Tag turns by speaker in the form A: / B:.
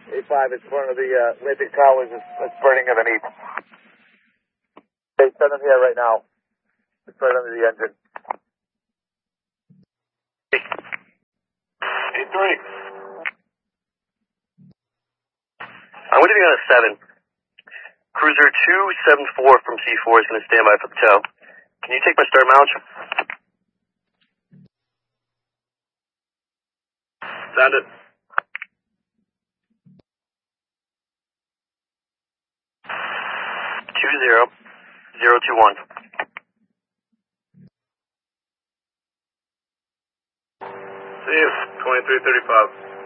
A: A5 is front of the Olympic Towers. It's burning underneath. Okay, send them here right now. It's right under the engine.
B: A3. I'm going to be on a 7. Cruiser 274 from C4 is going to stand by for the tow. Can you take my start mount? Sound it. 20021. See you. 2335.